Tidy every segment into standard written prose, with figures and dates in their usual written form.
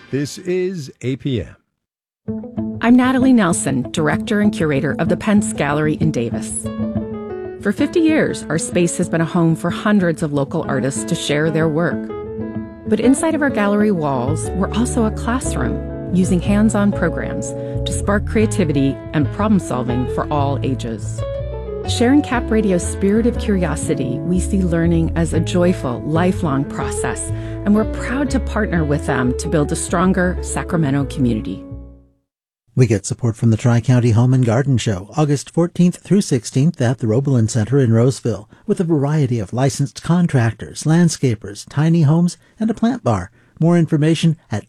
This is APM. I'm Natalie Nelson, director and curator of the Pence Gallery in Davis. For 50 years, our space has been a home for hundreds of local artists to share their work. But inside of our gallery walls, we're also a classroom, using hands-on programs to spark creativity and problem-solving for all ages. Sharing Cap Radio's spirit of curiosity, we see learning as a joyful, lifelong process, and we're proud to partner with them to build a stronger Sacramento community. We get support from the Tri-County Home and Garden Show, August 14th through 16th at the Roebelin Center in Roseville, with a variety of licensed contractors, landscapers, tiny homes, and a plant bar. More information at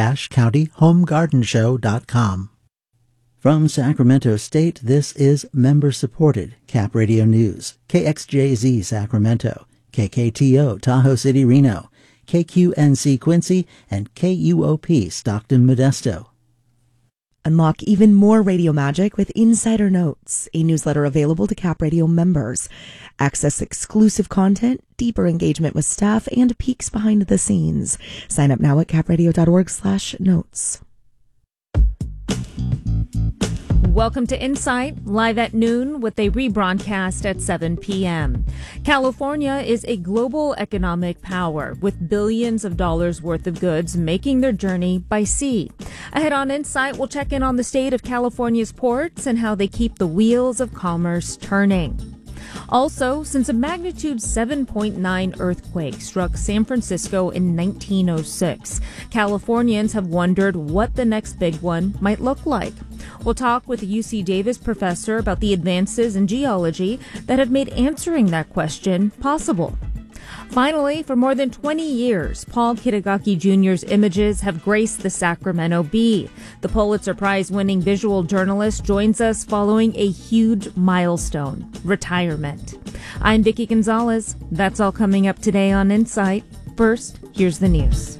tri-countyhomegardenshow.com. From Sacramento State, this is member-supported Cap Radio News, KXJZ Sacramento, KKTO Tahoe City Reno, KQNC Quincy, and KUOP Stockton Modesto. Unlock even more radio magic with Insider Notes, a newsletter available to Cap Radio members. Access exclusive content, deeper engagement with staff, and peeks behind the scenes. Sign up now at capradio.org/notes. Welcome to Insight, live at noon with a rebroadcast at 7 p.m. California is a global economic power with billions of dollars worth of goods making their journey by sea. Ahead on Insight, we'll check in on the state of California's ports and how they keep the wheels of commerce turning. Also, since a magnitude 7.9 earthquake struck San Francisco in 1906, Californians have wondered what the next big one might look like. We'll talk with a UC Davis professor about the advances in geology that have made answering that question possible. Finally, for more than 20 years, Paul Kitagaki Jr.'s images have graced the Sacramento Bee. The Pulitzer Prize-winning visual journalist joins us following a huge milestone, retirement. I'm Vicki Gonzalez. That's all coming up today on Insight. First, here's the news.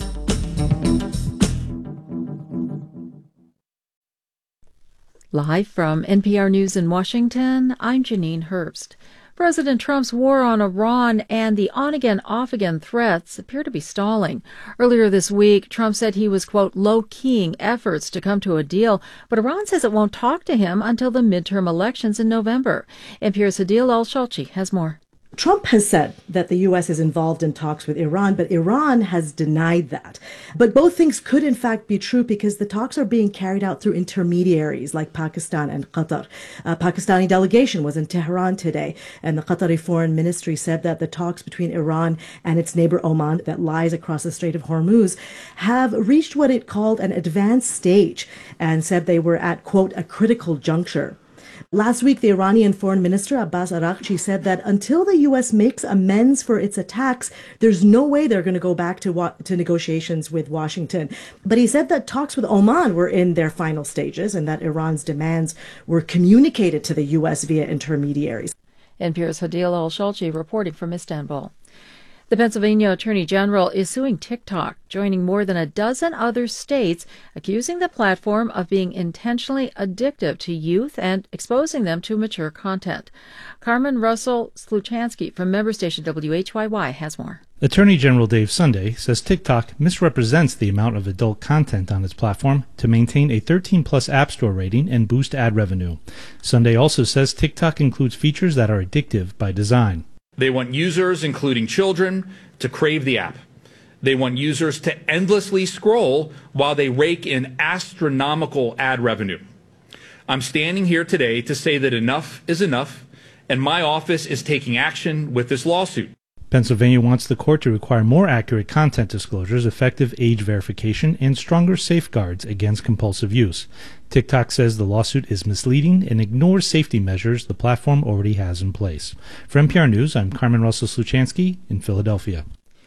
Live from NPR News in Washington, I'm Janine Herbst. President Trump's war on Iran and the on-again, off-again threats appear to be stalling. Earlier this week, Trump said he was, quote, low-keying efforts to come to a deal, but Iran says it won't talk to him until the midterm elections in November. NPR's Adil Al-Shalchi has more. Trump has said that the U.S. is involved in talks with Iran, but Iran has denied that. But both things could in fact be true because the talks are being carried out through intermediaries like Pakistan and Qatar. A Pakistani delegation was in Tehran today, and the Qatari Foreign Ministry said that the talks between Iran and its neighbor Oman that lies across the Strait of Hormuz have reached what it called an advanced stage and said they were at, quote, a critical juncture. Last week, the Iranian Foreign Minister Abbas Araghchi said that until the U.S. makes amends for its attacks, there's no way they're going to go back to negotiations with Washington. But he said that talks with Oman were in their final stages and that Iran's demands were communicated to the U.S. via intermediaries. NPR's Adil Al-Shalchi reporting from Istanbul. The Pennsylvania Attorney General is suing TikTok, joining more than a dozen other states, accusing the platform of being intentionally addictive to youth and exposing them to mature content. Carmen Russell-Sluchansky from member station WHYY has more. Attorney General Dave Sunday says TikTok misrepresents the amount of adult content on its platform to maintain a 13-plus App Store rating and boost ad revenue. Sunday also says TikTok includes features that are addictive by design. They want users, including children, to crave the app. They want users to endlessly scroll while they rake in astronomical ad revenue. I'm standing here today to say that enough is enough, and my office is taking action with this lawsuit. Pennsylvania wants the court to require more accurate content disclosures, effective age verification, and stronger safeguards against compulsive use. TikTok says the lawsuit is misleading and ignores safety measures the platform already has in place. For NPR News, I'm Carmen Russell-Sluchansky in Philadelphia.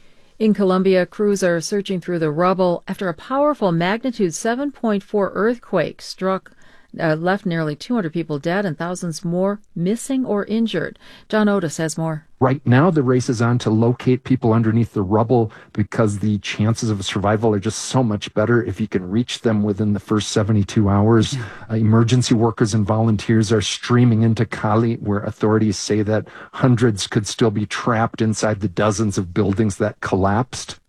In Colombia, crews are searching through the rubble after a powerful magnitude 7.4 earthquake left nearly 200 people dead and thousands more missing or injured. John Otis has more. Right now, the race is on to locate people underneath the rubble because the chances of survival are just so much better if you can reach them within the first 72 hours. Emergency workers and volunteers are streaming into Cali, where authorities say that hundreds could still be trapped inside the dozens of buildings that collapsed.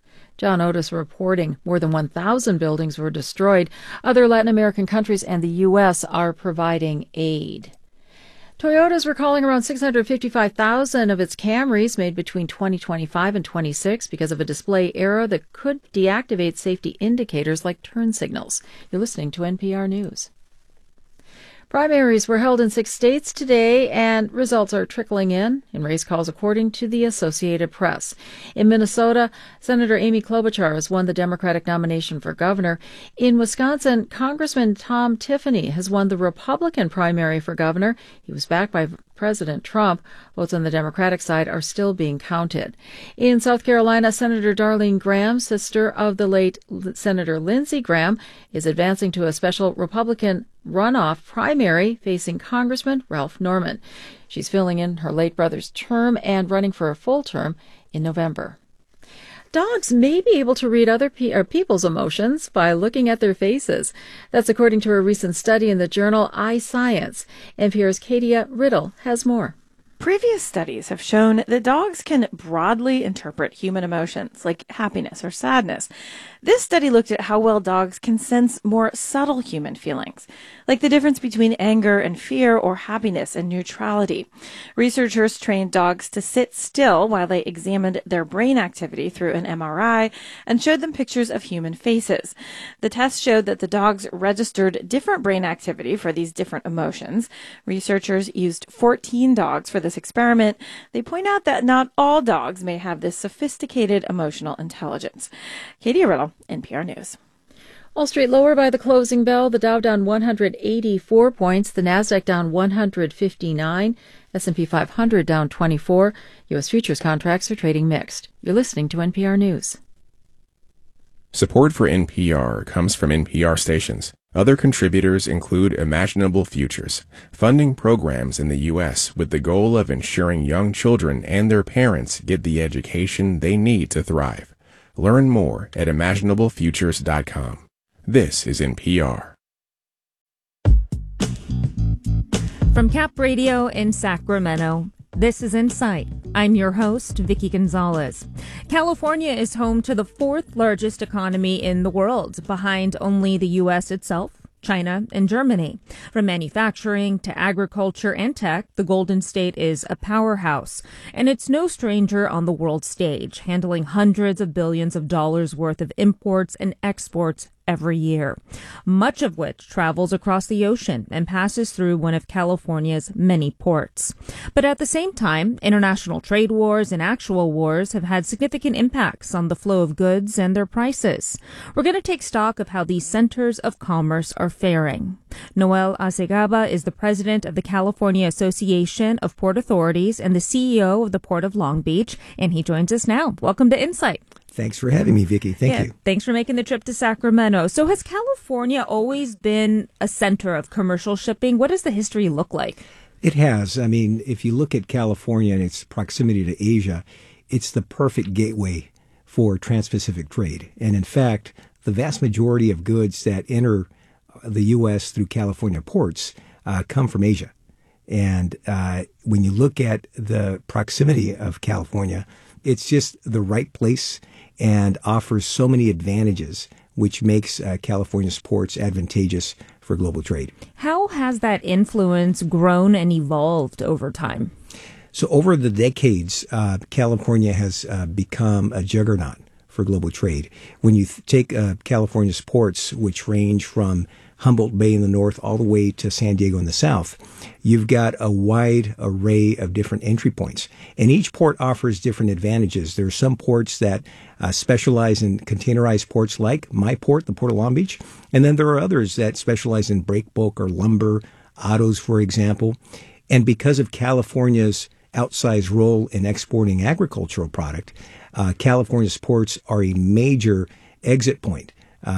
John Otis reporting more than 1,000 buildings were destroyed. Other Latin American countries and the U.S. are providing aid. Toyota is recalling around 655,000 of its Camrys made between 2025 and 26 because of a display error that could deactivate safety indicators like turn signals. You're listening to NPR News. Primaries were held in 6 states today, and results are trickling in race calls, according to the Associated Press. In Minnesota, Senator Amy Klobuchar has won the Democratic nomination for governor. In Wisconsin, Congressman Tom Tiffany has won the Republican primary for governor. He was backed by President Trump. Votes on the Democratic side are still being counted. In South Carolina, Senator Darlene Graham, sister of the late Senator Lindsey Graham, is advancing to a special Republican runoff primary facing Congressman Ralph Norman. She's filling in her late brother's term and running for a full term in November. Dogs may be able to read other people's emotions by looking at their faces. That's according to a recent study in the journal iScience. NPR's Katia Riddle has more. Previous studies have shown that dogs can broadly interpret human emotions, like happiness or sadness. This study looked at how well dogs can sense more subtle human feelings, like the difference between anger and fear or happiness and neutrality. Researchers trained dogs to sit still while they examined their brain activity through an MRI and showed them pictures of human faces. The test showed that the dogs registered different brain activity for these different emotions. Researchers used 14 dogs for this experiment. They point out that not all dogs may have this sophisticated emotional intelligence. Katie Riddle, NPR News. Wall Street lower by the closing bell. The Dow down 184 points. The Nasdaq down 159. S&P 500 down 24. U.S. futures contracts are trading mixed. You're listening to NPR News. Support for NPR comes from NPR stations. Other contributors include Imaginable Futures, funding programs in the U.S. with the goal of ensuring young children and their parents get the education they need to thrive. Learn more at imaginablefutures.com. This is NPR. From Cap Radio in Sacramento, this is Insight. I'm your host, Vicky Gonzalez. California is home to the 4th largest economy in the world, behind only the U.S. itself, China, and Germany. From manufacturing to agriculture and tech, the Golden State is a powerhouse. And it's no stranger on the world stage, handling hundreds of billions of dollars worth of imports and exports every year, much of which travels across the ocean and passes through one of California's many ports. But at the same time, international trade wars and actual wars have had significant impacts on the flow of goods and their prices. We're going to take stock of how these centers of commerce are faring. Noel Acegaba is the president of the California Association of Port Authorities and the CEO of the Port of Long Beach, and he joins us now. Welcome to Insight. Thanks for having me, Vicki. Thank you. Thanks for making the trip to Sacramento. So has California always been a center of commercial shipping? What does the history look like? It has. I mean, if you look at California and its proximity to Asia, it's the perfect gateway for trans-Pacific trade. And in fact, the vast majority of goods that enter the U.S. through California ports come from Asia. And when you look at the proximity of California, it's just the right place and offers so many advantages, which makes California's ports advantageous for global trade. How has that influence grown and evolved over time? So over the decades, California has become a juggernaut for global trade. When you take California's ports, which range from Humboldt Bay in the north all the way to San Diego in the south, you've got a wide array of different entry points. And each port offers different advantages. There are some ports that specialize in containerized ports like my port, the Port of Long Beach. And then there are others that specialize in break bulk or lumber, autos, for example. And because of California's outsized role in exporting agricultural product, California's ports are a major exit point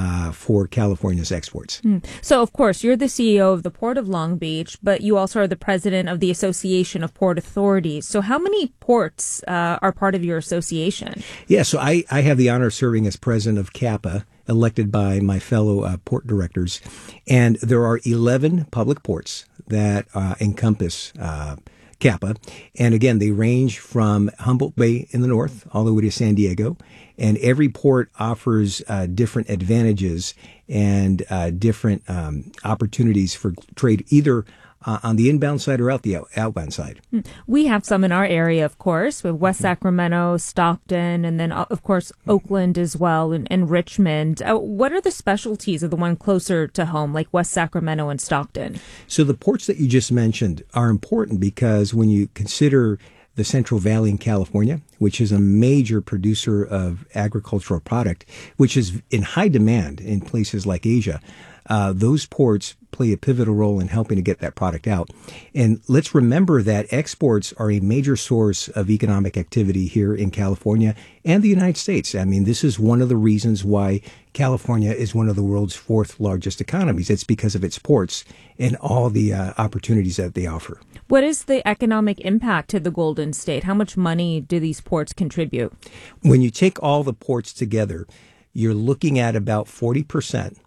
for California's exports. So, of course, you're the CEO of the Port of Long Beach, but you also are the president of the Association of Port Authorities. So how many ports are part of your association? Yeah, so I have the honor of serving as president of CAPA, elected by my fellow port directors. And there are 11 public ports that encompass CAPA. And again, they range from Humboldt Bay in the north all the way to San Diego. And every port offers different advantages and different opportunities for trade, either on the inbound side or out the outbound side. We have some in our area, of course, with West Sacramento, Stockton, and then, of course, Oakland as well, and Richmond. What are the specialties of the one closer to home, like West Sacramento and Stockton? So the ports that you just mentioned are important because when you consider the Central Valley in California, which is a major producer of agricultural product, which is in high demand in places like Asia, those ports play a pivotal role in helping to get that product out. And let's remember that exports are a major source of economic activity here in California and the United States. I mean, this is one of the reasons why California is one of the world's fourth largest economies. It's because of its ports and all the opportunities that they offer. What is the economic impact to the Golden State? How much money do these ports contribute? When you take all the ports together, you're looking at about 40%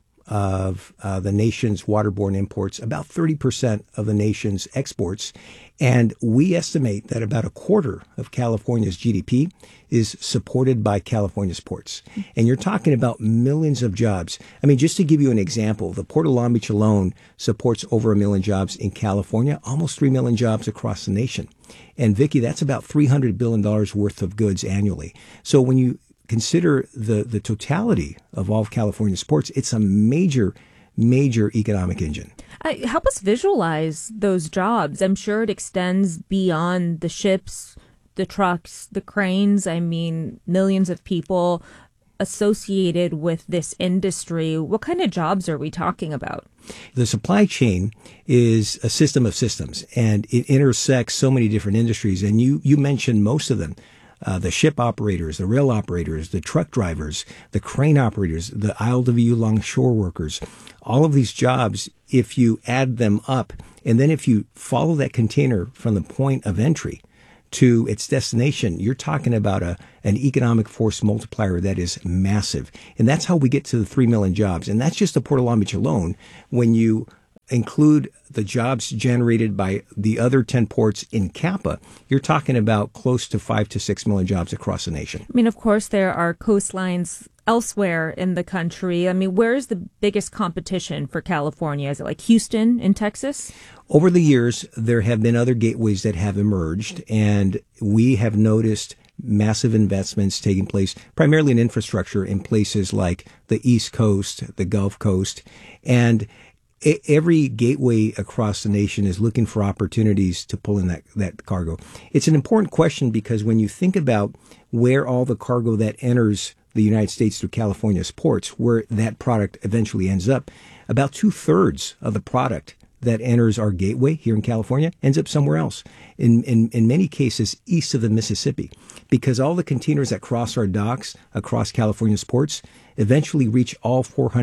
of the nation's waterborne imports, about 30% of the nation's exports. And we estimate that about a quarter of California's GDP is supported by California's ports. And you're talking about millions of jobs. I mean, just to give you an example, the Port of Long Beach alone supports over 1 million jobs in California, almost 3 million jobs across the nation. And Vicki, that's about $300 billion worth of goods annually. So when you consider the totality of all of California's ports, it's a major economic engine. Help us visualize those jobs. I'm sure it extends beyond the ships, the trucks, the cranes. I mean, millions of people associated with this industry. What kind of jobs are we talking about? The supply chain is a system of systems, and it intersects so many different industries. And you mentioned most of them. The ship operators, the rail operators, the truck drivers, the crane operators, the ILWU longshore workers, all of these jobs, if you add them up, and then if you follow that container from the point of entry to its destination, you're talking about an economic force multiplier that is massive. And that's how we get to the 3 million jobs. And that's just the Port of Long Beach alone. When you include the jobs generated by the other 10 ports in CAPA, you're talking about close to 5 to 6 million jobs across the nation. I mean, of course, there are coastlines elsewhere in the country. I mean, where is the biggest competition for California? Is it like Houston in Texas? Over the years, there have been other gateways that have emerged, and we have noticed massive investments taking place, primarily in infrastructure in places like the East Coast, the Gulf Coast, and every gateway across the nation is looking for opportunities to pull in that cargo. It's an important question because when you think about where all the cargo that enters the United States through California's ports, where that product eventually ends up, about 2/3 of the product that enters our gateway here in California ends up somewhere else, in many cases east of the Mississippi, because all the containers that cross our docks across California's ports eventually reach all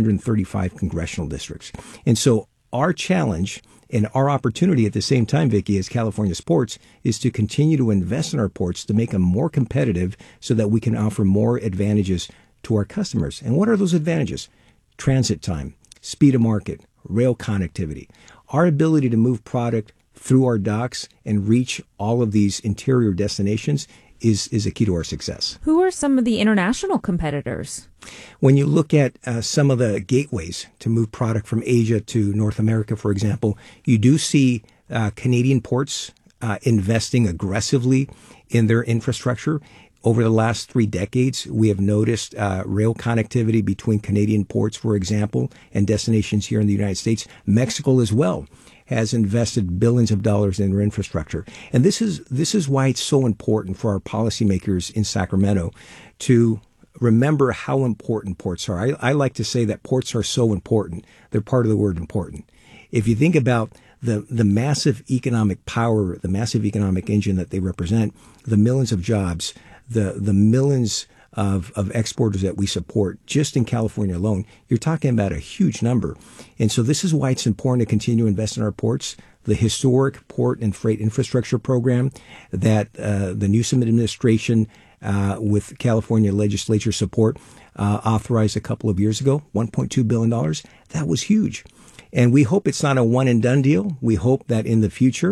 435 congressional districts. And so our challenge and our opportunity at the same time, Vicki, as California's ports, is to continue to invest in our ports to make them more competitive so that we can offer more advantages to our customers. And what are those advantages? Transit time, speed of market, rail connectivity, our ability to move product through our docks and reach all of these interior destinations is a key to our success. Who are some of the international competitors? When you look at some of the gateways to move product from Asia to North America, for example, you do see Canadian ports investing aggressively in their infrastructure. Over the last 3 decades, we have noticed rail connectivity between Canadian ports, for example, and destinations here in the United States. Mexico as well has invested billions of dollars in their infrastructure. And this is why it's so important for our policymakers in Sacramento to remember how important ports are. I like to say that ports are so important. They're part of the word important. If you think about the massive economic power, the massive economic engine that they represent, the millions of jobs, the millions of exporters that we support just in California alone, you're talking about a huge number. And so this is why it's important to continue to invest in our ports. The historic port and freight infrastructure program that the Newsom administration with California legislature support authorized a couple of years ago, $1.2 billion. That was huge. And we hope it's not a one and done deal. We hope that in the future,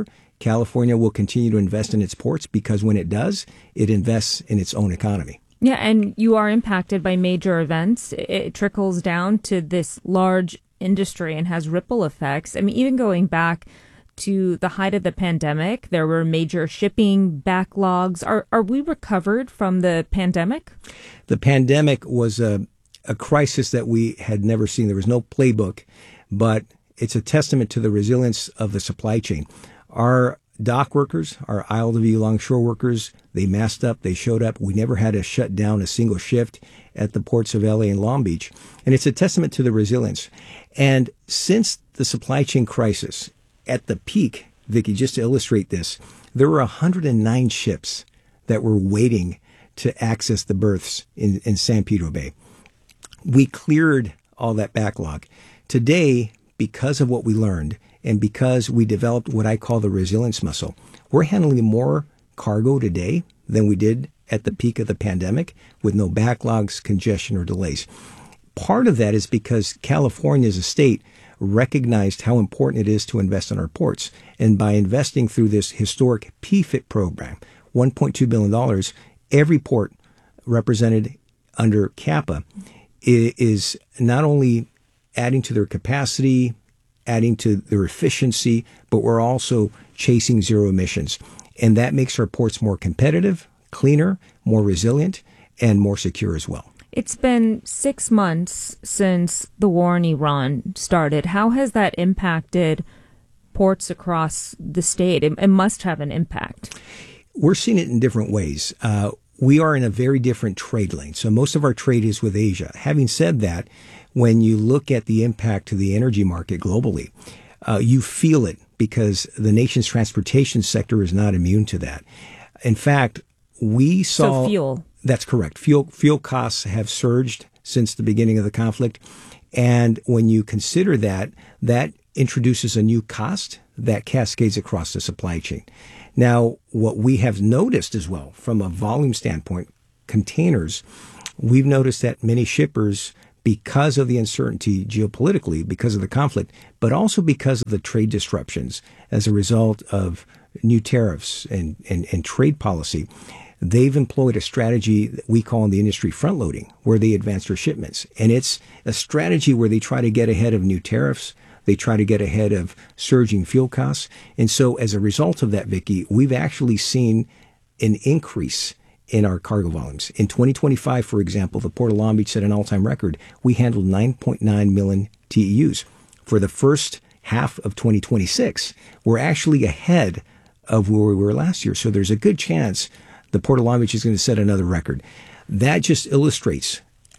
California will continue to invest in its ports because when it does, it invests in its own economy. Yeah, and you are impacted by major events. It trickles down to this large industry and has ripple effects. I mean, even going back to the height of the pandemic, there were major shipping backlogs. Are we recovered from the pandemic? The pandemic was a crisis that we had never seen. There was no playbook, but it's a testament to the resilience of the supply chain. Our dock workers, our ILWU longshore workers, they masked up, they showed up. We never had to shut down a single shift at the ports of LA and Long Beach. And it's a testament to the resilience. And since the supply chain crisis, at the peak, Vicki, just to illustrate this, there were 109 ships that were waiting to access the berths in San Pedro Bay. We cleared all that backlog. Today, because of what we learned and because we developed what I call the resilience muscle, we're handling more cargo today than we did at the peak of the pandemic with no backlogs, congestion, or delays. Part of that is because California as a state recognized how important it is to invest in our ports. And by investing through this historic PFIT program, $1.2 billion, every port represented under CAPA is not only adding to their capacity, adding to their efficiency, but we're also chasing zero emissions. And that makes our ports more competitive, cleaner, more resilient, and more secure as well. It's been 6 months since the war in Iran started. How has that impacted ports across the state? It must have an impact. We're seeing it in different ways. We are in a very different trade lane. So most of our trade is with Asia. Having said that, when you look at the impact to the energy market globally, you feel it because the nation's transportation sector is not immune to that. In fact, we saw... So fuel. That's correct. Fuel costs have surged since the beginning of the conflict. And when you consider that, that introduces a new cost that cascades across the supply chain. Now, what we have noticed as well, from a volume standpoint, containers, we've noticed that many shippers, because of the uncertainty geopolitically, because of the conflict, but also because of the trade disruptions as a result of new tariffs and trade policy, they've employed a strategy that we call in the industry front loading, where they advance their shipments. And it's a strategy where they try to get ahead of new tariffs. They try to get ahead of surging fuel costs. And so as a result of that, Vicki, we've actually seen an increase in our cargo volumes. In 2025, for example, the Port of Long Beach set an all-time record. We handled 9.9 million TEUs. For the first half of 2026, we're actually ahead of where we were last year. So there's a good chance the Port of Long Beach is going to set another record. That just illustrates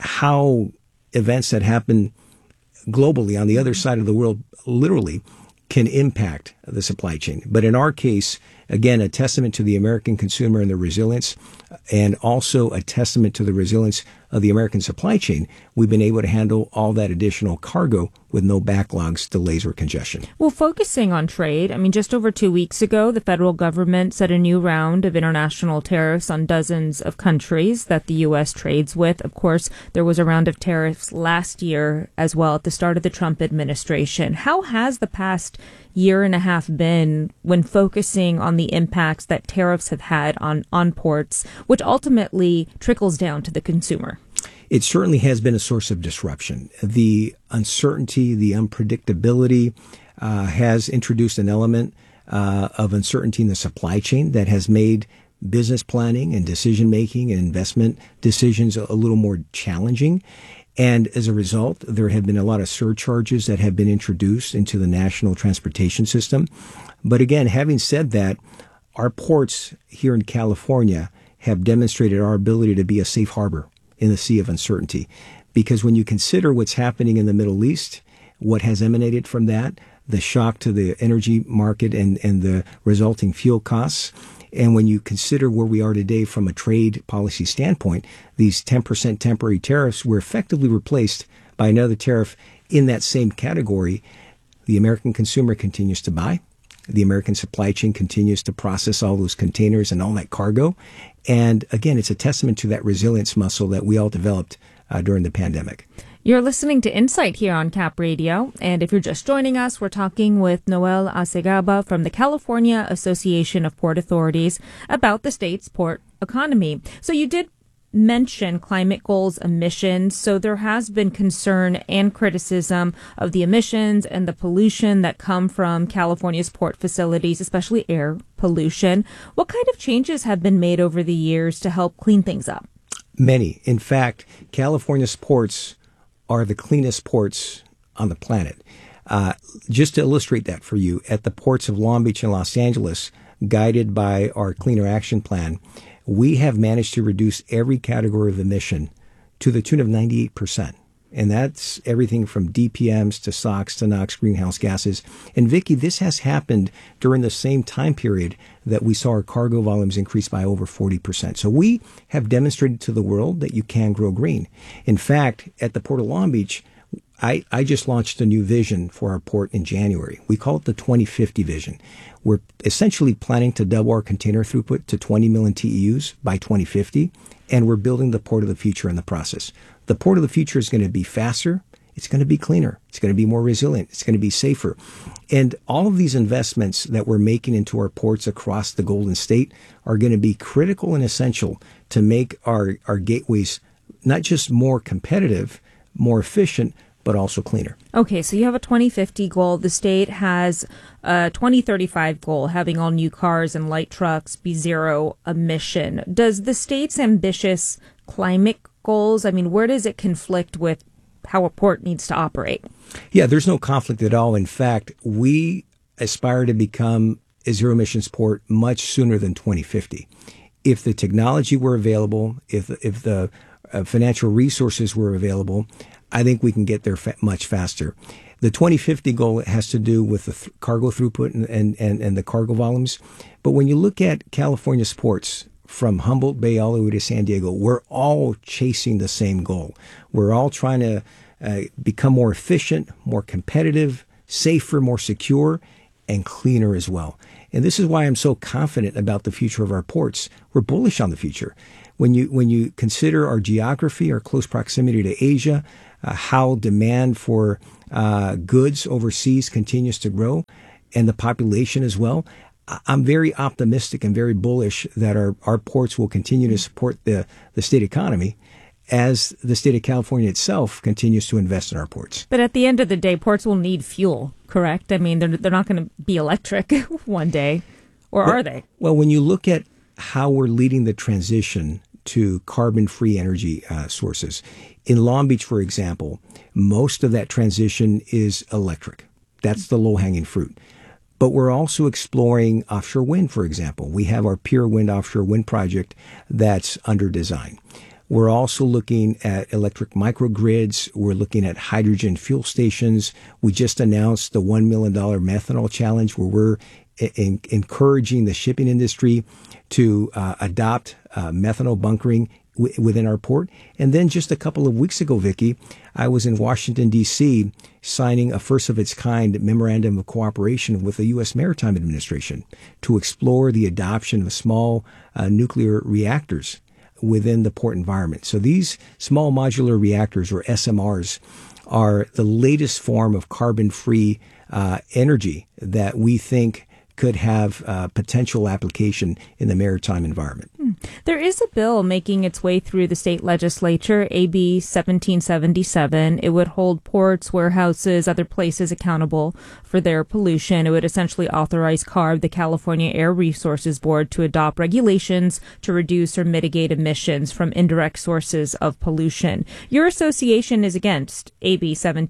how events that happen globally on the other side of the world literally can impact the supply chain. But in our case, again, a testament to the American consumer and their resilience, and also a testament to the resilience of the American supply chain. We've been able to handle all that additional cargo with no backlogs, delays, or congestion. Well, focusing on trade, I mean, just over 2 weeks ago, the federal government set a new round of international tariffs on dozens of countries that the U.S. trades with. Of course, there was a round of tariffs last year as well at the start of the Trump administration. How has the past year and a half been when focusing on the impacts that tariffs have had on ports, which ultimately trickles down to the consumer? It certainly has been a source of disruption. The uncertainty, the unpredictability has introduced an element of uncertainty in the supply chain that has made business planning and decision-making and investment decisions a little more challenging. And as a result, there have been a lot of surcharges that have been introduced into the national transportation system. But again, having said that, our ports here in California have demonstrated our ability to be a safe harbor in the sea of uncertainty. Because when you consider what's happening in the Middle East, what has emanated from that, the shock to the energy market and the resulting fuel costs, and when you consider where we are today from a trade policy standpoint, these 10% temporary tariffs were effectively replaced by another tariff in that same category. The American consumer continues to buy. The American supply chain continues to process all those containers and all that cargo. And again, it's a testament to that resilience muscle that we all developed during the pandemic. You're listening to Insight here on Cap Radio, and if you're just joining us, we're talking with Noel Acegaba from the California Association of Port Authorities about the state's port economy. So you did mention climate goals emissions, so there has been concern and criticism of the emissions and the pollution that come from California's port facilities, especially air pollution. What kind of changes have been made over the years to help clean things up? Many. In fact, California's ports are the cleanest ports on the planet. Just to illustrate that for you, at the ports of Long Beach and Los Angeles, guided by our Cleaner Action Plan, we have managed to reduce every category of emission to the tune of 98%. And that's everything from DPMs to SOx to NOx greenhouse gases. And Vicki, this has happened during the same time period that we saw our cargo volumes increase by over 40%. So we have demonstrated to the world that you can grow green. In fact, at the Port of Long Beach, I just launched a new vision for our port in January. We call it the 2050 vision. We're essentially planning to double our container throughput to 20 million TEUs by 2050, and we're building the port of the future in the process. The port of the future is going to be faster. It's going to be cleaner. It's going to be more resilient. It's going to be safer. And all of these investments that we're making into our ports across the Golden State are going to be critical and essential to make our gateways not just more competitive, more efficient, but also cleaner. Okay, so you have a 2050 goal. The state has a 2035 goal, having all new cars and light trucks be zero emission. Does the state's ambitious climate goals, where does it conflict with how a port needs to operate? Yeah, there's no conflict at all. In fact, we aspire to become a zero emissions port much sooner than 2050. If the technology were available, if the financial resources were available, I think we can get there much faster. The 2050 goal has to do with the cargo throughput and the cargo volumes. But when you look at California's ports, from Humboldt Bay all the way to San Diego, we're all chasing the same goal. We're all trying to become more efficient, more competitive, safer, more secure, and cleaner as well. And this is why I'm so confident about the future of our ports. We're bullish on the future. When you consider our geography, our close proximity to Asia, how demand for goods overseas continues to grow, and the population as well, I'm very optimistic and very bullish that our ports will continue to support the state economy as the state of California itself continues to invest in our ports. But at the end of the day, ports will need fuel, correct? They're not going to be electric one day, or are they? Well, when you look at how we're leading the transition to carbon-free energy sources, in Long Beach, for example, most of that transition is electric. That's the low-hanging fruit. But we're also exploring offshore wind, for example. We have our Pure Wind offshore wind project that's under design. We're also looking at electric microgrids. We're looking at hydrogen fuel stations. We just announced the $1 million methanol challenge, where we're encouraging the shipping industry to adopt methanol bunkering within our port. And then just a couple of weeks ago, Vicki, I was in Washington, D.C., signing a first-of-its-kind memorandum of cooperation with the U.S. Maritime Administration to explore the adoption of small nuclear reactors within the port environment. So these small modular reactors, or SMRs, are the latest form of carbon-free energy that we think could have potential application in the maritime environment. There is a bill making its way through the state legislature, AB 1777. It would hold ports, warehouses, other places accountable for their pollution. It would essentially authorize CARB, the California Air Resources Board, to adopt regulations to reduce or mitigate emissions from indirect sources of pollution. Your association is against AB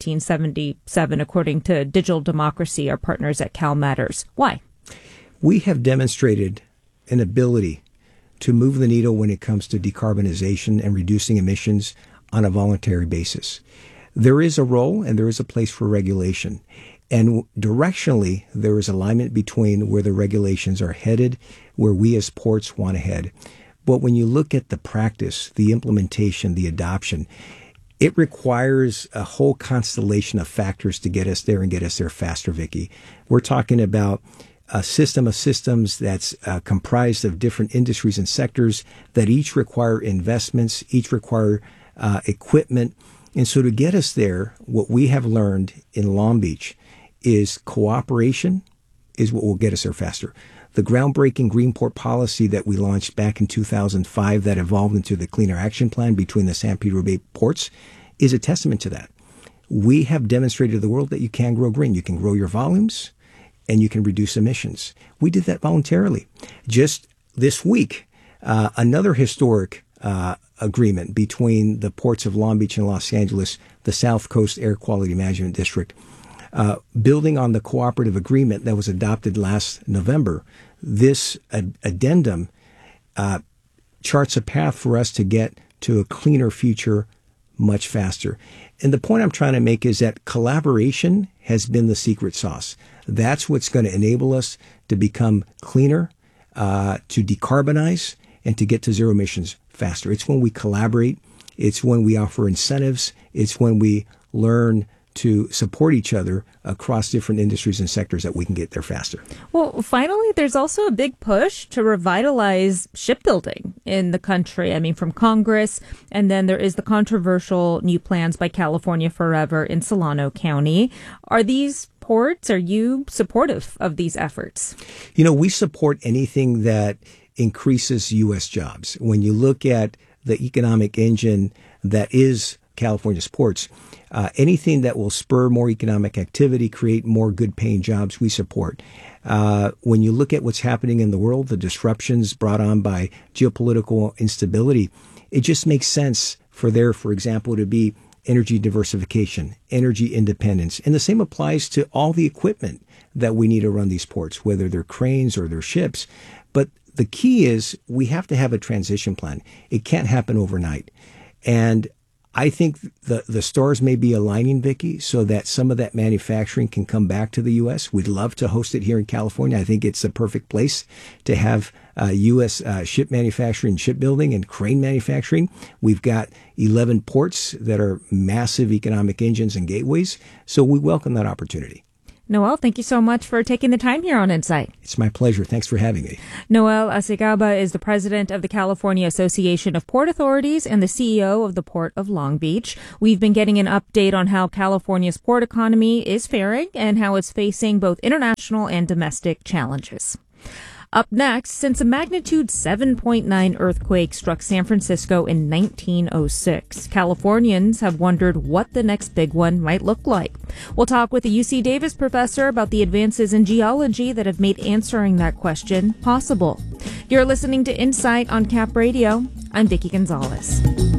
1777, according to Digital Democracy, our partners at Cal Matters. Why? We have demonstrated an ability to move the needle when it comes to decarbonization and reducing emissions on a voluntary basis. There is a role and there is a place for regulation. And directionally, there is alignment between where the regulations are headed, where we as ports want to head. But when you look at the practice, the implementation, the adoption, it requires a whole constellation of factors to get us there and get us there faster, Vicki. We're talking about a system of systems that's comprised of different industries and sectors that each require investments, each require equipment, And so to get us there, what we have learned in Long Beach is cooperation is what will get us there faster. The groundbreaking Greenport policy that we launched back in 2005 that evolved into the Clean Air Action Plan between the San Pedro Bay ports is a testament to that. We have demonstrated to the world that you can grow green. You can grow your volumes and you can reduce emissions. We did that voluntarily. Just this week, another historic agreement between the ports of Long Beach and Los Angeles, the South Coast Air Quality Management District, building on the cooperative agreement that was adopted last November. This addendum charts a path for us to get to a cleaner future much faster. And the point I'm trying to make is that collaboration has been the secret sauce. That's what's going to enable us to become cleaner, to decarbonize, and to get to zero emissions faster. It's when we collaborate. It's when we offer incentives. It's when we learn to support each other across different industries and sectors that we can get there faster. Well, finally, there's also a big push to revitalize shipbuilding in the country. I mean, from Congress, and then there is the controversial new plans by California Forever in Solano County. Are these ports, are you supportive of these efforts? You know, we support anything that increases U.S. jobs. When you look at the economic engine that is California's ports, anything that will spur more economic activity, create more good-paying jobs, we support. When you look at what's happening in the world, the disruptions brought on by geopolitical instability, it just makes sense for there, for example, to be energy diversification, energy independence. And the same applies to all the equipment that we need to run these ports, whether they're cranes or they're ships. But the key is we have to have a transition plan. It can't happen overnight. And I think the stars may be aligning, Vicki, so that some of that manufacturing can come back to the U.S. We'd love to host it here in California. I think it's the perfect place to have U.S. Ship manufacturing, shipbuilding, and crane manufacturing. We've got 11 ports that are massive economic engines and gateways, so we welcome that opportunity. Noel, thank you so much for taking the time here on Insight. It's my pleasure. Thanks for having me. Noel Acegaba is the president of the California Association of Port Authorities and the CEO of the Port of Long Beach. We've been getting an update on how California's port economy is faring and how it's facing both international and domestic challenges. Up next, since a magnitude 7.9 earthquake struck San Francisco in 1906, Californians have wondered what the next big one might look like. We'll talk with a UC Davis professor about the advances in geology that have made answering that question possible. You're listening to Insight on Cap Radio. I'm Vicki Gonzalez.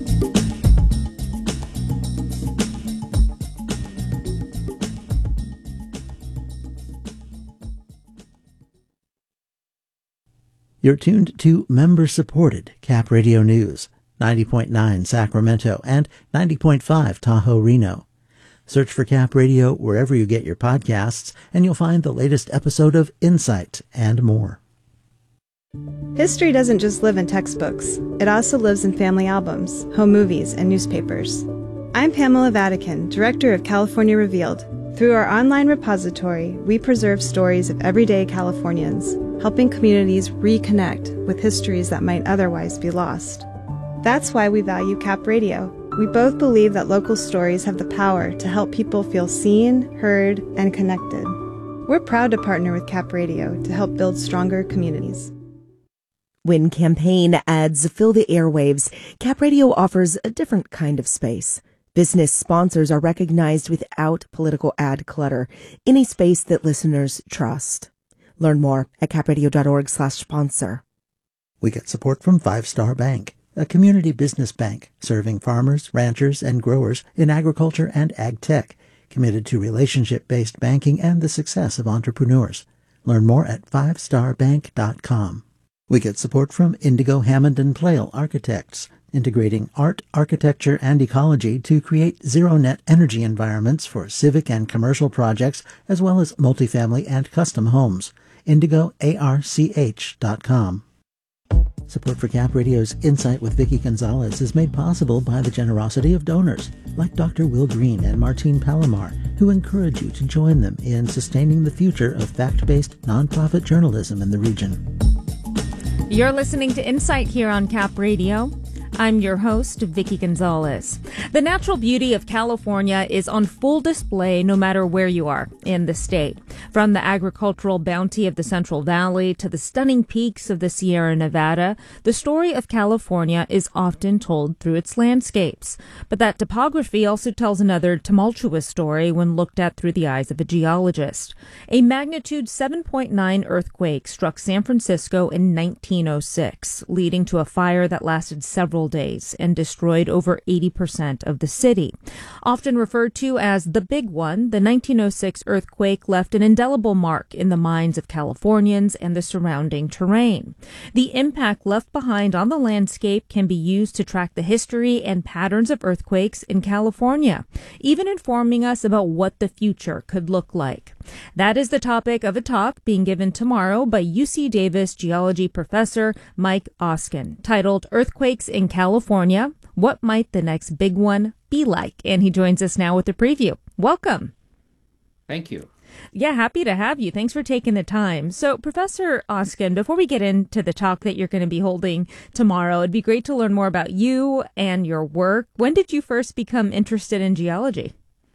You're tuned to member-supported Cap Radio News, 90.9 Sacramento and 90.5 Tahoe, Reno. Search for Cap Radio wherever you get your podcasts, and you'll find the latest episode of Insight and more. History doesn't just live in textbooks. It also lives in family albums, home movies, and newspapers. I'm Pamela Vatican, Director of California Revealed. Through our online repository, we preserve stories of everyday Californians, helping communities reconnect with histories that might otherwise be lost. That's why we value Cap Radio. We both believe that local stories have the power to help people feel seen, heard, and connected. We're proud to partner with Cap Radio to help build stronger communities. When campaign ads fill the airwaves, Cap Radio offers a different kind of space. Business sponsors are recognized without political ad clutter in a space that listeners trust. Learn more at capradio.org/sponsor. We get support from 5 Star Bank, a community business bank serving farmers, ranchers, and growers in agriculture and ag tech, committed to relationship-based banking and the success of entrepreneurs. Learn more at 5starbank.com. We get support from Indigo Hammond and Plale Architects, integrating art, architecture, and ecology to create zero-net energy environments for civic and commercial projects, as well as multifamily and custom homes. IndigoARCH.com. Support for Cap Radio's Insight with Vicki Gonzalez is made possible by the generosity of donors, like Dr. Will Green and Martine Palomar, who encourage you to join them in sustaining the future of fact-based nonprofit journalism in the region. You're listening to Insight here on Cap Radio. I'm your host, Vicky Gonzalez. The natural beauty of California is on full display no matter where you are in the state. From the agricultural bounty of the Central Valley to the stunning peaks of the Sierra Nevada, the story of California is often told through its landscapes. But that topography also tells another tumultuous story when looked at through the eyes of a geologist. A magnitude 7.9 earthquake struck San Francisco in 1906, leading to a fire that lasted several days and destroyed over 80% of the city. Often referred to as the Big One, the 1906 earthquake left an indelible mark in the minds of Californians and the surrounding terrain. The impact left behind on the landscape can be used to track the history and patterns of earthquakes in California, even informing us about what the future could look like. That is the topic of a talk being given tomorrow by UC Davis geology professor Mike Oskin, titled Earthquakes in California, What Might the Next Big One Be Like? And he joins us now with a preview. Welcome. Thank you. Yeah, happy to have you. Thanks for taking the time. So, Professor Oskin, before we get into the talk that you're going to be holding tomorrow, it'd be great to learn more about you and your work. When did you first become interested in geology?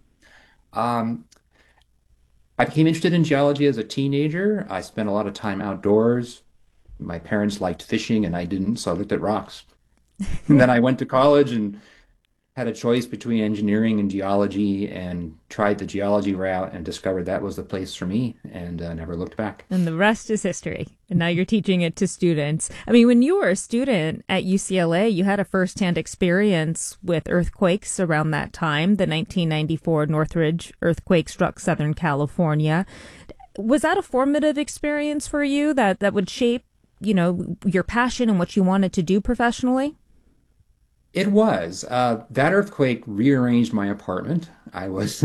I became interested in geology as a teenager. I spent a lot of time outdoors. My parents liked fishing and I didn't, so I looked at rocks. And then I went to college and had a choice between engineering and geology and tried the geology route and discovered that was the place for me and never looked back. And the rest is history. And now you're teaching it to students. I mean, when you were a student at UCLA, you had a firsthand experience with earthquakes around that time. The 1994 Northridge earthquake struck Southern California. Was that a formative experience for you that would shape, your passion and what you wanted to do professionally? It was. That earthquake rearranged my apartment. I was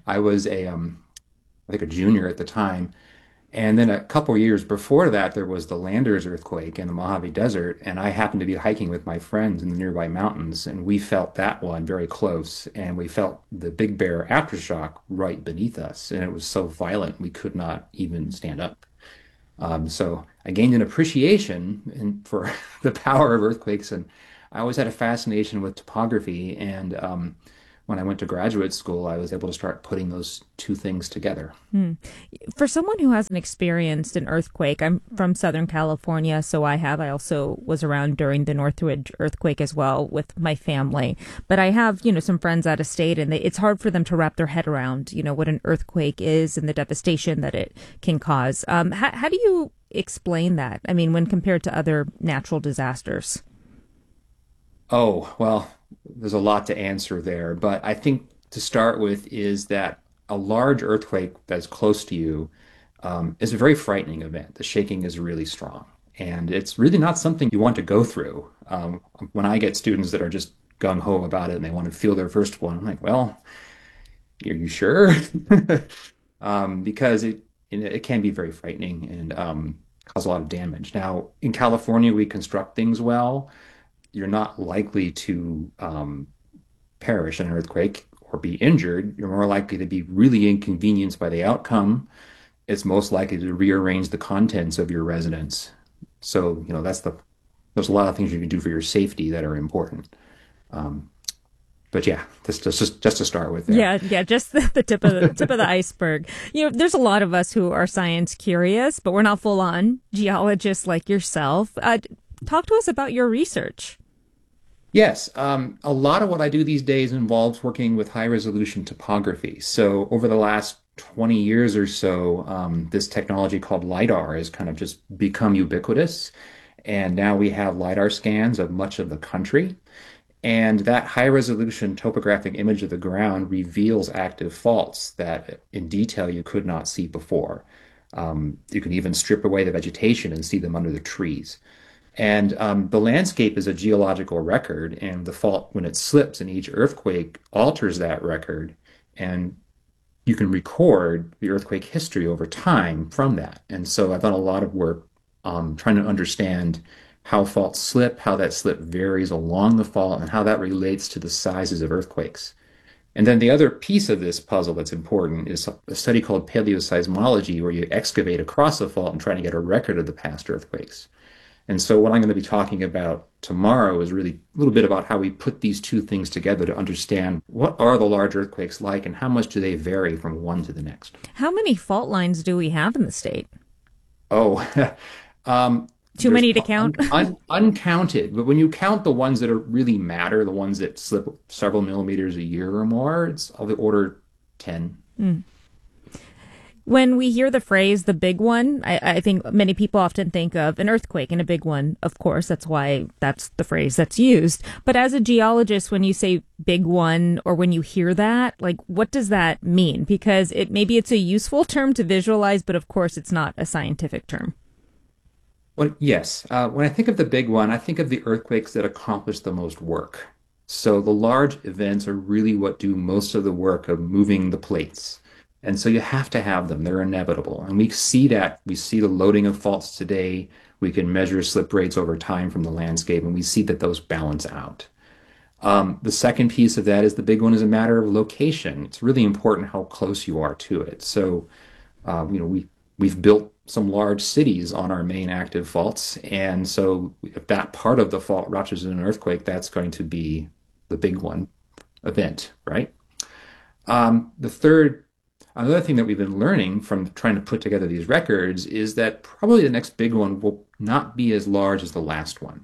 a junior at the time. And then a couple of years before that, there was the Landers earthquake in the Mojave Desert. And I happened to be hiking with my friends in the nearby mountains. And we felt that one very close. And we felt the Big Bear aftershock right beneath us. And it was so violent, we could not even stand up. So I gained an appreciation for the power of earthquakes. And I always had a fascination with topography, and when I went to graduate school, I was able to start putting those two things together. For someone who hasn't experienced an earthquake, I'm from Southern California, so I also was around during the Northridge earthquake as well with my family. But I have, some friends out of state, and it's hard for them to wrap their head around, what an earthquake is and the devastation that it can cause. How do you explain that? I mean, when compared to other natural disasters? Oh, well, there's a lot to answer there, but I think to start with is that a large earthquake that's close to you is a very frightening event. The shaking is really strong, and it's really not something you want to go through. When I get students that are just gung-ho about it and they want to feel their first one, I'm like, well, are you sure? Because it can be very frightening and cause a lot of damage. Now, in California, we construct things well. You're not likely to perish in an earthquake or be injured. You're more likely to be really inconvenienced by the outcome. It's most likely to rearrange the contents of your residence. So, there's a lot of things you can do for your safety that are important. But yeah, just to start with there. Yeah, just the tip of the iceberg. There's a lot of us who are science curious, but we're not full on geologists like yourself. Talk to us about your research. Yes, a lot of what I do these days involves working with high-resolution topography. So over the last 20 years or so, this technology called LiDAR has kind of just become ubiquitous. And now we have LiDAR scans of much of the country. And that high-resolution topographic image of the ground reveals active faults that in detail you could not see before. You can even strip away the vegetation and see them under the trees. And the landscape is a geological record, and the fault, when it slips in each earthquake, alters that record, and you can record the earthquake history over time from that. And so I've done a lot of work trying to understand how faults slip, how that slip varies along the fault, and how that relates to the sizes of earthquakes. And then the other piece of this puzzle that's important is a study called paleoseismology, where you excavate across the fault and try to get a record of the past earthquakes. And so what I'm going to be talking about tomorrow is really a little bit about how we put these two things together to understand what are the large earthquakes like and how much do they vary from one to the next. How many fault lines do we have in the state? Oh, too many to count? Uncounted. But when you count the ones that really matter, the ones that slip several millimeters a year or more, it's of the order 10. Mm. When we hear the phrase, the big one, I think many people often think of an earthquake and a big one. Of course, that's why that's the phrase that's used. But as a geologist, when you say big one or when you hear that, like, what does that mean? Because maybe it's a useful term to visualize, but of course, it's not a scientific term. Well, yes. When I think of the big one, I think of the earthquakes that accomplish the most work. So the large events are really what do most of the work of moving the plates. And so you have to have them. They're inevitable. And we see that. We see the loading of faults today. We can measure slip rates over time from the landscape, and we see that those balance out. The second piece of that is the big one is a matter of location. It's really important how close you are to it. So, we've built some large cities on our main active faults. And so if that part of the fault ruptures in an earthquake, that's going to be the big one event, right? Another thing that we've been learning from trying to put together these records is that probably the next big one will not be as large as the last one.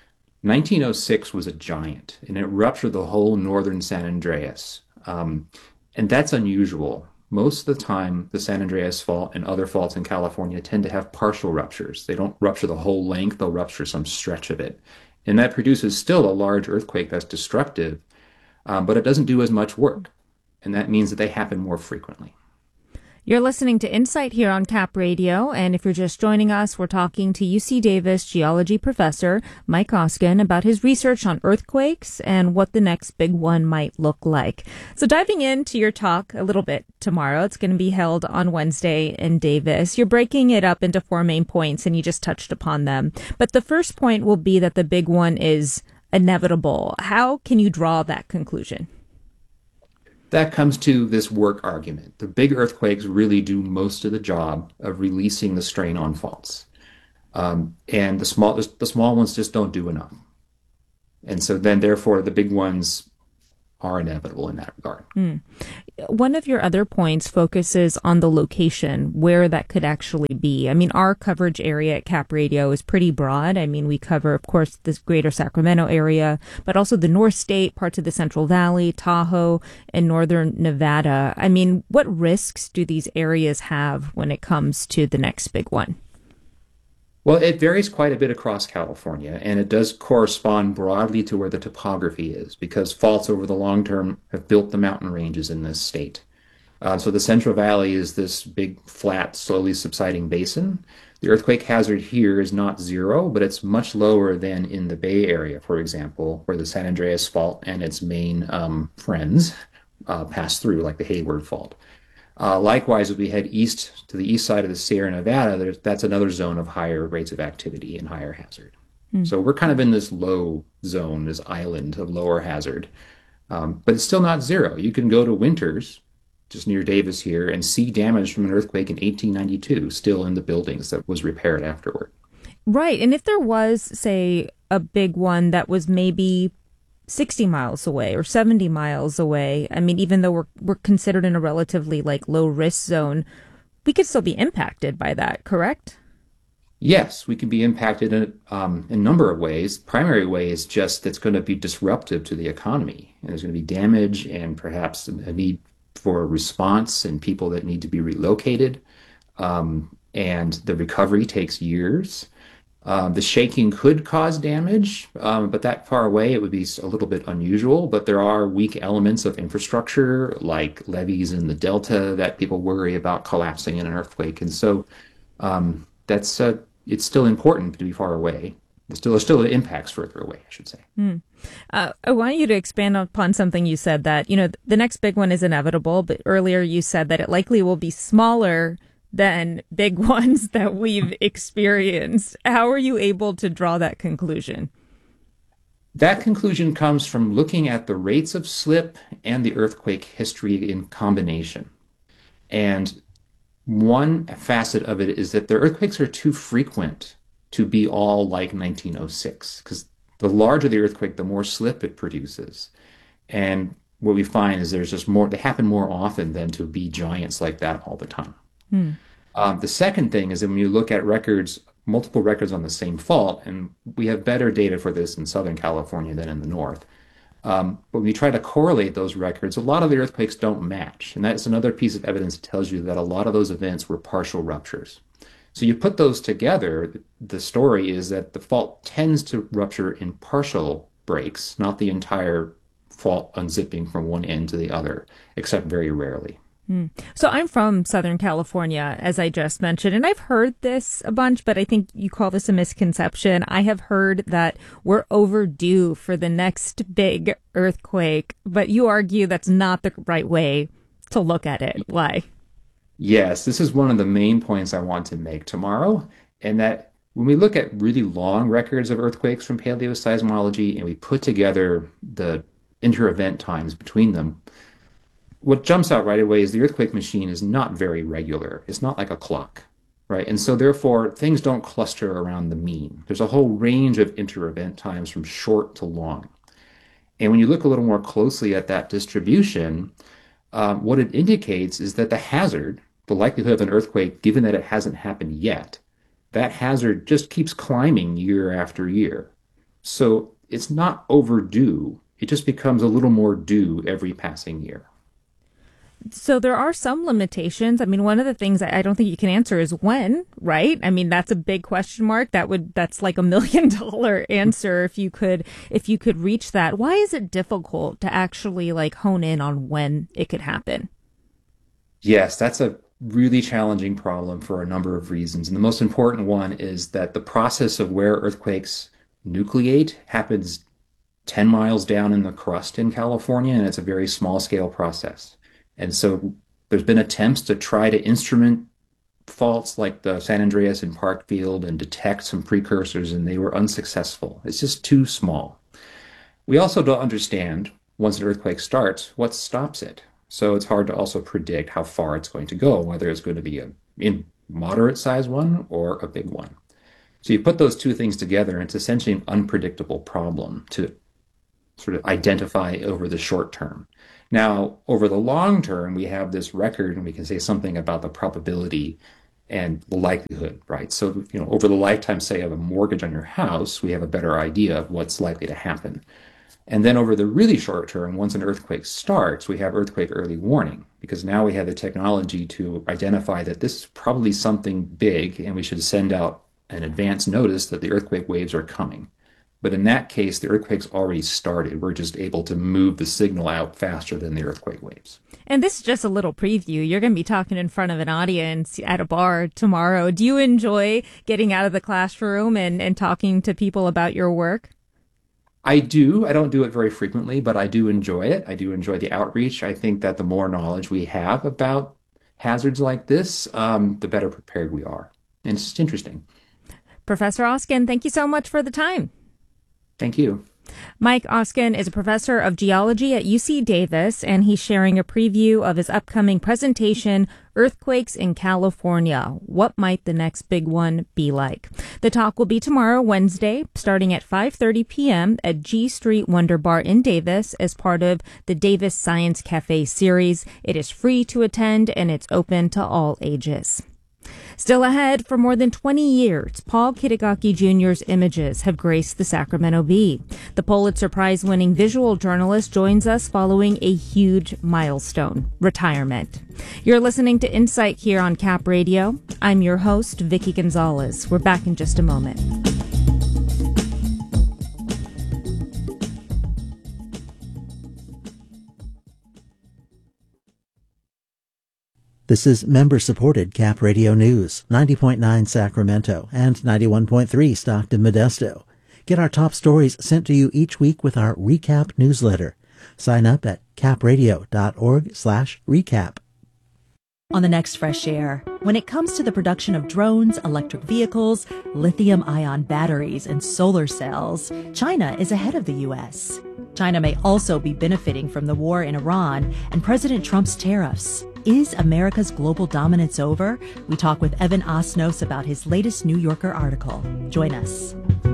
1906 was a giant, and it ruptured the whole northern San Andreas. And that's unusual. Most of the time, the San Andreas Fault and other faults in California tend to have partial ruptures. They don't rupture the whole length, they'll rupture some stretch of it. And that produces still a large earthquake that's destructive, but it doesn't do as much work. And that means that they happen more frequently. You're listening to Insight here on Cap Radio, and if you're just joining us, we're talking to UC Davis geology professor Mike Hoskin about his research on earthquakes and what the next big one might look like. So diving into your talk a little bit tomorrow, it's going to be held on Wednesday in Davis. You're breaking it up into 4 main points, and you just touched upon them. But the first point will be that the big one is inevitable. How can you draw that conclusion? That comes to this work argument. The big earthquakes really do most of the job of releasing the strain on faults. And the small ones just don't do enough. And so then, therefore, the big ones are inevitable in that regard. One of your other points focuses on the location, where that could actually be. I mean, our coverage area at Cap Radio is pretty broad. I mean, we cover, of course, this greater Sacramento area, but also the North State, parts of the Central Valley, Tahoe, and northern Nevada. I mean, what risks do these areas have when it comes to the next big one? Well, it varies quite a bit across California, and it does correspond broadly to where the topography is, because faults over the long term have built the mountain ranges in this state. So the Central Valley is this big, flat, slowly subsiding basin. The earthquake hazard here is not zero, but it's much lower than in the Bay Area, for example, where the San Andreas Fault and its main friends pass through, like the Hayward Fault. Likewise, as we head east to the east side of the Sierra Nevada, that's another zone of higher rates of activity and higher hazard. So we're kind of in this low zone, this island of lower hazard. But it's still not zero. You can go to Winters, just near Davis here, and see damage from an earthquake in 1892 still in the buildings that was repaired afterward. Right. And if there was, say, a big one that was maybe 60 miles away or 70 miles away, I mean, even though we're considered in a relatively low risk zone, we could still be impacted by that, correct? Yes, we can be impacted in a number of ways. Primary way is just that's going to be disruptive to the economy. And there's going to be damage and perhaps a need for a response and people that need to be relocated. And the recovery takes years. The shaking could cause damage, but that far away, it would be a little bit unusual. But there are weak elements of infrastructure, like levees in the Delta, that people worry about collapsing in an earthquake. And so it's still important to be far away. There's still impacts further away, I should say. I want you to expand upon something you said, that, the next big one is inevitable, but earlier you said that it likely will be smaller than big ones that we've experienced. How are you able to draw that conclusion? That conclusion comes from looking at the rates of slip and the earthquake history in combination. And one facet of it is that the earthquakes are too frequent to be all like 1906, because the larger the earthquake, the more slip it produces. And what we find is there's just more, they happen more often than to be giants like that all the time. The second thing is that when you look at records, multiple records on the same fault, and we have better data for this in Southern California than in the North. But when we try to correlate those records, a lot of the earthquakes don't match. And that's another piece of evidence that tells you that a lot of those events were partial ruptures. So you put those together, the story is that the fault tends to rupture in partial breaks, not the entire fault unzipping from one end to the other, except very rarely. So I'm from Southern California, as I just mentioned, and I've heard this a bunch, but I think you call this a misconception. I have heard that we're overdue for the next big earthquake, but you argue that's not the right way to look at it. Why? Yes, this is one of the main points I want to make tomorrow, and that when we look at really long records of earthquakes from paleoseismology and we put together the inter-event times between them, what jumps out right away is the earthquake machine is not very regular. It's not like a clock, right? And so therefore, things don't cluster around the mean. There's a whole range of inter-event times from short to long. And when you look a little more closely at that distribution, what it indicates is that the hazard, the likelihood of an earthquake, given that it hasn't happened yet, that hazard just keeps climbing year after year. So it's not overdue. It just becomes a little more due every passing year. So there are some limitations. I mean, one of the things I don't think you can answer is when, right? I mean, that's a big question mark. That's like $1 million answer if you could reach that. Why is it difficult to actually like hone in on when it could happen? Yes, that's a really challenging problem for a number of reasons. And the most important one is that the process of where earthquakes nucleate happens 10 miles down in the crust in California, and it's a very small scale process. And so there's been attempts to try to instrument faults like the San Andreas and Parkfield and detect some precursors, and they were unsuccessful. It's just too small. We also don't understand, once an earthquake starts, what stops it. So it's hard to also predict how far it's going to go, whether it's going to be a moderate size one or a big one. So you put those two things together, and it's essentially an unpredictable problem to sort of identify over the short term. Now, over the long term, we have this record and we can say something about the probability and the likelihood, right? So, over the lifetime, say, of a mortgage on your house, we have a better idea of what's likely to happen. And then over the really short term, once an earthquake starts, we have earthquake early warning, because now we have the technology to identify that this is probably something big and we should send out an advance notice that the earthquake waves are coming. But in that case, the earthquake's already started. We're just able to move the signal out faster than the earthquake waves. And this is just a little preview. You're going to be talking in front of an audience at a bar tomorrow. Do you enjoy getting out of the classroom and talking to people about your work? I do. I don't do it very frequently, but I do enjoy it. I do enjoy the outreach. I think that the more knowledge we have about hazards like this, the better prepared we are. And it's just interesting. Professor Oskin, thank you so much for the time. Thank you. Mike Oskin is a professor of geology at UC Davis, and he's sharing a preview of his upcoming presentation, Earthquakes in California. What might the next big one be like? The talk will be tomorrow, Wednesday, starting at 5:30 p.m. at G Street Wonder Bar in Davis as part of the Davis Science Cafe series. It is free to attend, and it's open to all ages. Still ahead, for more than 20 years, Paul Kitagaki Jr.'s images have graced the Sacramento Bee. The Pulitzer Prize-winning visual journalist joins us following a huge milestone, retirement. You're listening to Insight here on Cap Radio. I'm your host, Vicky Gonzalez. We're back in just a moment. This is member-supported Cap Radio News, 90.9 Sacramento and 91.3 Stockton Modesto. Get our top stories sent to you each week with our Recap newsletter. Sign up at capradio.org/recap. On the next Fresh Air, when it comes to the production of drones, electric vehicles, lithium-ion batteries, and solar cells, China is ahead of the U.S. China may also be benefiting from the war in Iran and President Trump's tariffs. Is America's Global Dominance Over? We talk with Evan Osnos about his latest New Yorker article. Join us.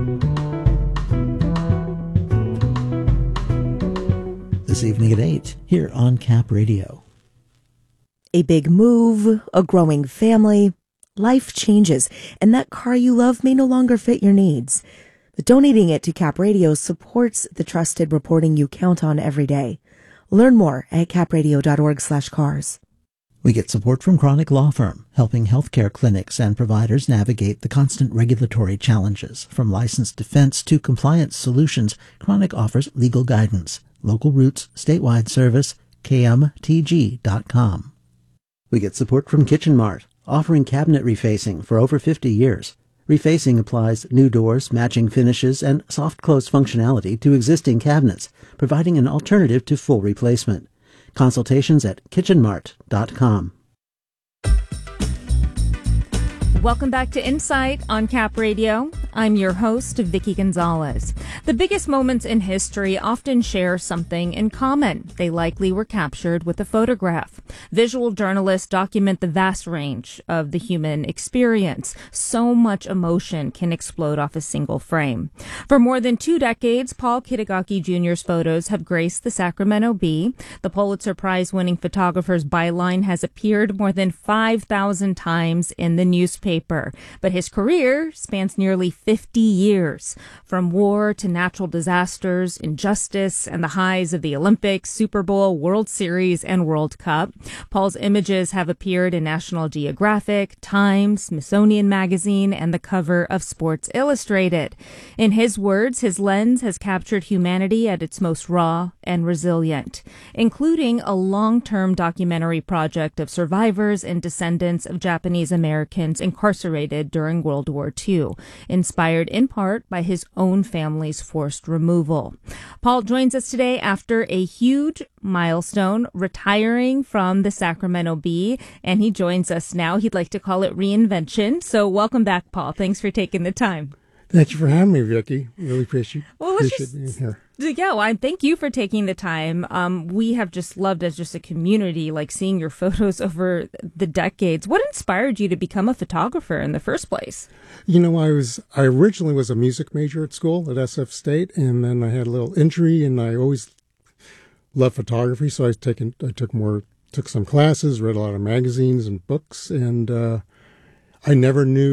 This evening at 8, here on Cap Radio. A big move, a growing family, life changes, and that car you love may no longer fit your needs. But donating it to Cap Radio supports the trusted reporting you count on every day. Learn more at capradio.org/cars. We get support from Chronic Law Firm, helping healthcare clinics and providers navigate the constant regulatory challenges. From licensed defense to compliance solutions, Chronic offers legal guidance. Local roots, statewide service, kmtg.com. We get support from Kitchen Mart, offering cabinet refacing for over 50 years. Refacing applies new doors, matching finishes, and soft close functionality to existing cabinets, providing an alternative to full replacement. Consultations at kitchenmart.com. Welcome back to Insight on Cap Radio. I'm your host, Vicky Gonzalez. The biggest moments in history often share something in common. They likely were captured with a photograph. Visual journalists document the vast range of the human experience. So much emotion can explode off a single frame. For more than 2 decades, Paul Kitagaki Jr.'s photos have graced the Sacramento Bee. The Pulitzer Prize-winning photographer's byline has appeared more than 5,000 times in the newspaper. But his career spans nearly 50 years, from war to natural disasters, injustice, and the highs of the Olympics, Super Bowl, World Series, and World Cup. Paul's images have appeared in National Geographic, Time, Smithsonian Magazine, and the cover of Sports Illustrated. In his words, his lens has captured humanity at its most raw and resilient, including a long-term documentary project of survivors and descendants of Japanese Americans incarcerated during World War II, inspired in part by his own family's forced removal. Paul joins us today after a huge milestone, retiring from the Sacramento Bee, and he joins us now. He'd like to call it reinvention. So welcome back, Paul. Thanks for taking the time. Thank you for having me, Vicky. Really appreciate being here. Yeah, well, thank you for taking the time. We have just loved as just a community, like seeing your photos over the decades. What inspired you to become a photographer in the first place? You know, I originally was a music major at school at SF State, and then I had a little injury, and I always loved photography, so I took some classes, read a lot of magazines and books, and I never knew